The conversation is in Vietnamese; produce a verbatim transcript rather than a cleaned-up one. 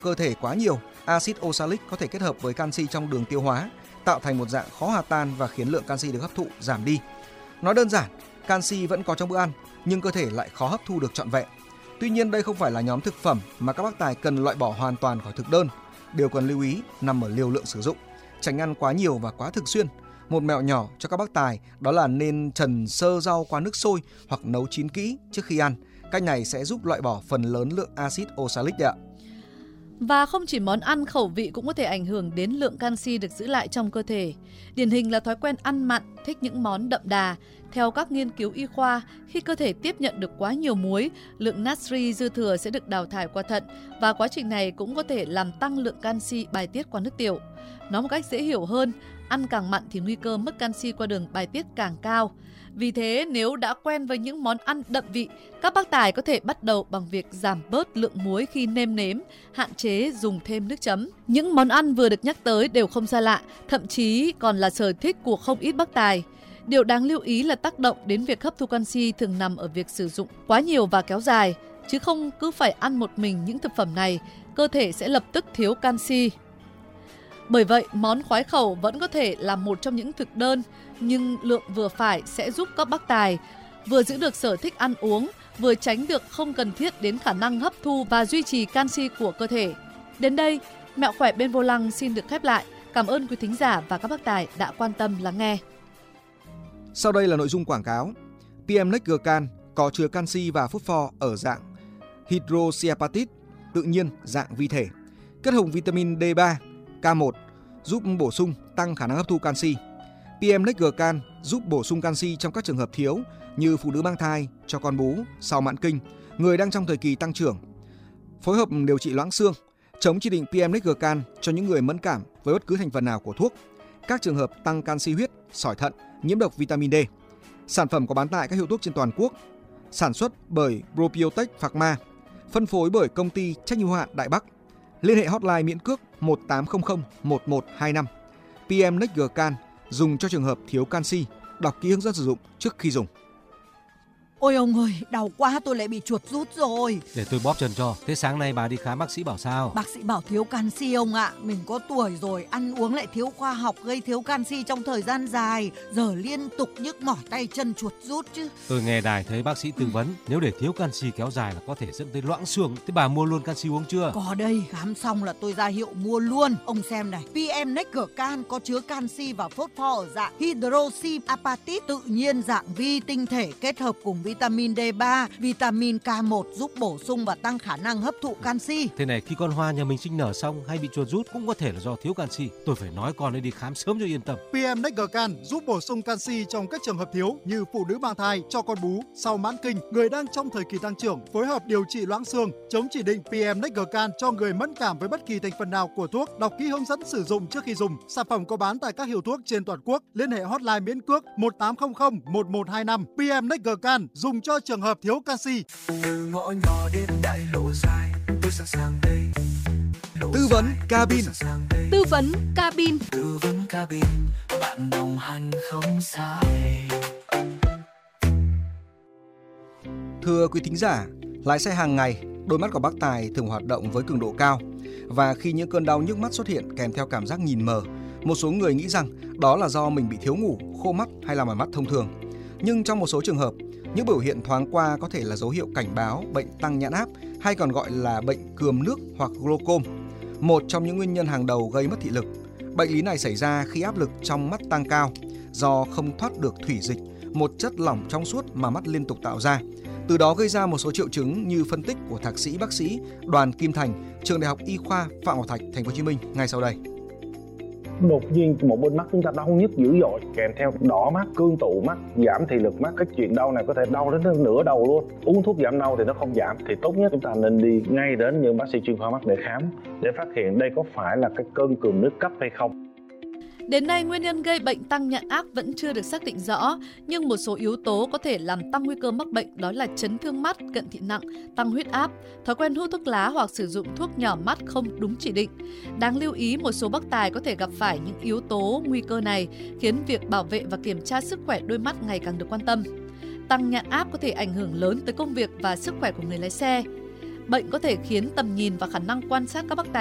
cơ thể quá nhiều, axit oxalic có thể kết hợp với canxi trong đường tiêu hóa, tạo thành một dạng khó hòa tan và khiến lượng canxi được hấp thụ giảm đi. Nói đơn giản, canxi vẫn có trong bữa ăn, nhưng cơ thể lại khó hấp thu được trọn vẹn. Tuy nhiên đây không phải là nhóm thực phẩm mà các bác tài cần loại bỏ hoàn toàn khỏi thực đơn. Điều cần lưu ý nằm ở liều lượng sử dụng, tránh ăn quá nhiều và quá thường xuyên. Một mẹo nhỏ cho các bác tài đó là nên trần sơ rau qua nước sôi hoặc nấu chín kỹ trước khi ăn. Cách này sẽ giúp loại bỏ phần lớn lượng axit oxalic đấy ạ. Và không chỉ món ăn, khẩu vị cũng có thể ảnh hưởng đến lượng canxi được giữ lại trong cơ thể. Điển hình là thói quen ăn mặn, thích những món đậm đà. Theo các nghiên cứu y khoa, khi cơ thể tiếp nhận được quá nhiều muối, lượng natri dư thừa sẽ được đào thải qua thận và quá trình này cũng có thể làm tăng lượng canxi bài tiết qua nước tiểu. Nói một cách dễ hiểu hơn, ăn càng mặn thì nguy cơ mất canxi qua đường bài tiết càng cao. Vì thế, nếu đã quen với những món ăn đậm vị, các bác tài có thể bắt đầu bằng việc giảm bớt lượng muối khi nêm nếm, hạn chế dùng thêm nước chấm. Những món ăn vừa được nhắc tới đều không xa lạ, thậm chí còn là sở thích của không ít bác tài. Điều đáng lưu ý là tác động đến việc hấp thu canxi thường nằm ở việc sử dụng quá nhiều và kéo dài, chứ không cứ phải ăn một mình những thực phẩm này, cơ thể sẽ lập tức thiếu canxi. Bởi vậy, món khoái khẩu vẫn có thể là một trong những thực đơn, nhưng lượng vừa phải sẽ giúp các bác tài vừa giữ được sở thích ăn uống, vừa tránh được không cần thiết đến khả năng hấp thu và duy trì canxi của cơ thể. Đến đây, Mẹo khỏe bên vô lăng xin được khép lại. Cảm ơn quý thính giả và các bác tài đã quan tâm lắng nghe. Sau đây là nội dung quảng cáo. pê em Necgercan có chứa canxi và phosphor ở dạng hydroxyapatite tự nhiên dạng vi thể, kết hợp vitamin D ba, K một giúp bổ sung tăng khả năng hấp thu canxi. pê em Necgercan giúp bổ sung canxi trong các trường hợp thiếu như phụ nữ mang thai, cho con bú, sau mãn kinh, người đang trong thời kỳ tăng trưởng. Phối hợp điều trị loãng xương, chống chỉ định pê em Necgercan cho những người mẫn cảm với bất cứ thành phần nào của thuốc, các trường hợp tăng canxi huyết, sỏi thận, nhiễm độc vitamin D. Sản phẩm có bán tại các hiệu thuốc trên toàn quốc. Sản xuất bởi Probiotech Pharma, phân phối bởi công ty trách nhiệm hữu hạn Đại Bắc. Liên hệ hotline miễn cước một tám không không một một hai năm. pê em Necgercan dùng cho trường hợp thiếu canxi. Đọc kỹ hướng dẫn sử dụng trước khi dùng. Ôi ông ơi, đau quá, tôi lại bị chuột rút rồi. Để tôi bóp chân cho. Thế sáng nay bà đi khám bác sĩ bảo sao? Bác sĩ bảo thiếu canxi ông ạ. Mình có tuổi rồi, ăn uống lại thiếu khoa học, gây thiếu canxi trong thời gian dài. Giờ liên tục nhức mỏi tay chân chuột rút chứ. Tôi nghe đài thấy bác sĩ tư vấn, nếu để thiếu canxi kéo dài là có thể dẫn tới loãng xương. Thế bà mua luôn canxi uống chưa? Có đây, khám xong là tôi ra hiệu mua luôn. Ông xem này, pê em Necgercan có chứa canxi và phosphor ở dạng hydroxyapatite tự nhiên dạng vi tinh thể kết hợp cùng vitamin D ba, vitamin K một giúp bổ sung và tăng khả năng hấp thụ canxi. Thế này, khi con hoa nhà mình sinh nở xong hay bị chuột rút cũng có thể là do thiếu canxi. Tôi phải nói con ấy đi khám sớm cho yên tâm. pê em Necgercan giúp bổ sung canxi trong các trường hợp thiếu như phụ nữ mang thai, cho con bú, sau mãn kinh, người đang trong thời kỳ tăng trưởng, phối hợp điều trị loãng xương, chống chỉ định pê em Necgercan cho người mẫn cảm với bất kỳ thành phần nào của thuốc. Đọc kỹ hướng dẫn sử dụng trước khi dùng. Sản phẩm có bán tại các hiệu thuốc trên toàn quốc. Liên hệ hotline miễn cước một tám không không một một hai năm. pê em Necgercan dùng cho trường hợp thiếu canxi. Từ ngõ nhỏ đến đại lộ dài, tôi sẵn sàng đây. Tư vấn cabin. Tư vấn cabin. Tư vấn cabin, bạn đồng hành không xa. Thưa quý thính giả, lái xe hàng ngày, đôi mắt của bác Tài thường hoạt động với cường độ cao. Và khi những cơn đau nhức mắt xuất hiện kèm theo cảm giác nhìn mờ, một số người nghĩ rằng đó là do mình bị thiếu ngủ, khô mắt hay là mỏi mắt thông thường. Nhưng trong một số trường hợp, những biểu hiện thoáng qua có thể là dấu hiệu cảnh báo bệnh tăng nhãn áp hay còn gọi là bệnh cườm nước hoặc glaucom, một trong những nguyên nhân hàng đầu gây mất thị lực. Bệnh lý này xảy ra khi áp lực trong mắt tăng cao do không thoát được thủy dịch, một chất lỏng trong suốt mà mắt liên tục tạo ra. Từ đó gây ra một số triệu chứng như phân tích của thạc sĩ bác sĩ Đoàn Kim Thành, trường Đại học Y khoa Phạm Ngọc Thạch, Thành phố Hồ Chí Minh ngay sau đây. Đột nhiên một bên mắt chúng ta đau nhức dữ dội, kèm theo đỏ mắt, cương tụ mắt, giảm thị lực mắt. Cái chuyện đau này có thể đau đến nửa đầu luôn. Uống thuốc giảm đau thì nó không giảm, thì tốt nhất chúng ta nên đi ngay đến những bác sĩ chuyên khoa mắt để khám, để phát hiện đây có phải là cái cơn cườm nước cấp hay không. Đến nay, nguyên nhân gây bệnh tăng nhãn áp vẫn chưa được xác định rõ, nhưng một số yếu tố có thể làm tăng nguy cơ mắc bệnh đó là chấn thương mắt, cận thị nặng, tăng huyết áp, thói quen hút thuốc lá hoặc sử dụng thuốc nhỏ mắt không đúng chỉ định. Đáng lưu ý, một số bác tài có thể gặp phải những yếu tố nguy cơ này, khiến việc bảo vệ và kiểm tra sức khỏe đôi mắt ngày càng được quan tâm. Tăng nhãn áp có thể ảnh hưởng lớn tới công việc và sức khỏe của người lái xe. Bệnh có thể khiến tầm nhìn và khả năng quan sát các bức